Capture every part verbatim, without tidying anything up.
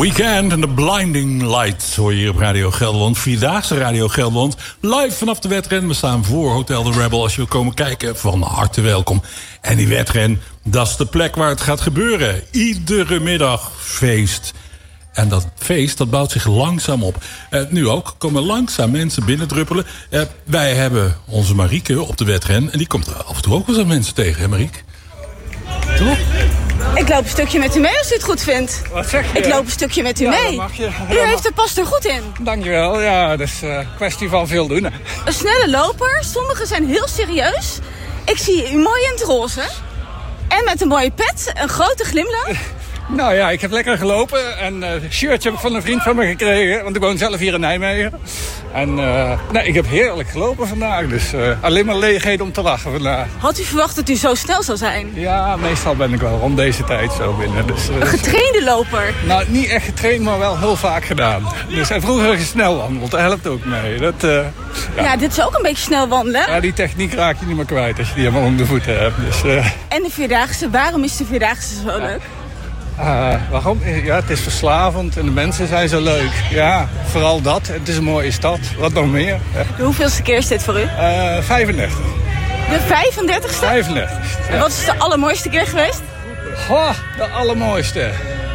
Weekend en The Blinding Light hoor je hier op Radio Gelderland. Vierdaagse Radio Gelderland. Live vanaf de wedren. We staan voor Hotel de Rebel. Als je wil komen kijken, van harte welkom. En die wedren, dat is de plek waar het gaat gebeuren. Iedere middag feest. En dat feest, dat bouwt zich langzaam op. Uh, nu ook komen langzaam mensen binnendruppelen. Uh, wij hebben onze Marieke op de wedren. En die komt er af en toe ook wel eens aan mensen tegen, hè Marieke? Toch? Ik loop een stukje met u mee als u het goed vindt. Wat zeg je? Ik loop een stukje met u ja, mee. Dat mag je. U dat heeft er pas er goed in. Dankjewel. Ja, dat is een uh, kwestie van veel doen. Hè. Een snelle loper. Sommigen zijn heel serieus. Ik zie u mooi in het roze. En met een mooie pet. Een grote glimlach. Nou ja, ik heb lekker gelopen. En uh, een shirtje heb ik van een vriend van me gekregen. Want ik woon zelf hier in Nijmegen. En uh, nee, ik heb heerlijk gelopen vandaag. Dus uh, alleen maar leegheid om te lachen vandaag. Had u verwacht dat u zo snel zou zijn? Ja, meestal ben ik wel om deze tijd zo binnen. Dus, uh, een getrainde loper? Nou, niet echt getraind, maar wel heel vaak gedaan. Dus en vroeger snel wandeld, dat helpt ook mee. Dat, uh, ja. ja, dit is ook een beetje snel wandelen. Ja, die techniek raak je niet meer kwijt als je die helemaal om de voeten hebt. Dus, uh, en de Vierdaagse, waarom is de Vierdaagse zo leuk? Uh, waarom? Ja, het is verslavend en de mensen zijn zo leuk. Ja, vooral dat. Het is een mooie stad. Wat nog meer? Ja. De hoeveelste keer is dit voor u? Uh, vijfendertig. De vijfendertigste? vijfendertigste. Ja. En wat is de allermooiste keer geweest? Goh, de allermooiste.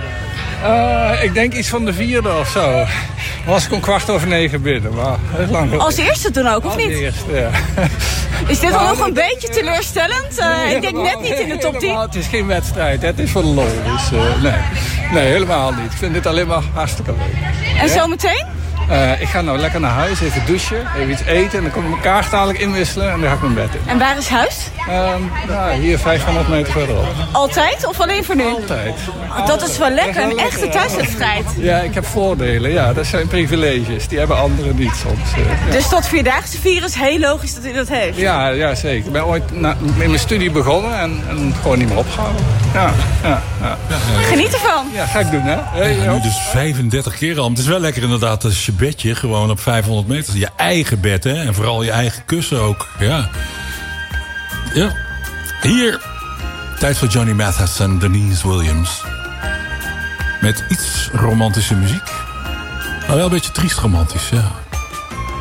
Uh, ik denk iets van de vierde of zo. Was ik om kwart over negen binnen, maar dat is lang geleden. Als eerste toen ook, of niet? Als eerste, ja. Is dit al nog een beetje teleurstellend? Uh, nee, ik denk net niet in de top tien. Het is geen wedstrijd, hè. Het is voor de lol. Dus, uh, nee. nee, helemaal niet. Ik vind dit alleen maar hartstikke leuk. En ja? zometeen? Uh, ik ga nou lekker naar huis, even douchen, even iets eten. En dan kom ik mijn kaart dadelijk inwisselen en dan ga ik mijn bed in. En waar is huis? Um, nou, hier vijfhonderd meter verderop. Altijd of alleen voor nu? Altijd. Oh, dat is wel lekker, een echte thuiswedstrijd. Ja, ik heb voordelen. Ja, dat zijn privileges. Die hebben anderen niet soms. Uh, ja. Dus tot Vierdaagse vieren is heel logisch dat u dat heeft? Ja, ja zeker. Ik ben ooit na, in mijn studie begonnen en, en gewoon niet meer opgehouden. Ja, ja, ja. Geniet ervan. Ja, ga ik doen, hè. Hey, ja, nu dus vijfendertig keer al. Het is wel lekker inderdaad als je bedje gewoon op vijfhonderd meter. Je eigen bed, hè. En vooral je eigen kussen ook. Ja. Ja. Hier. Tijd voor Johnny Mathis en Denise Williams. Met iets romantische muziek. Maar wel een beetje triest romantisch, ja.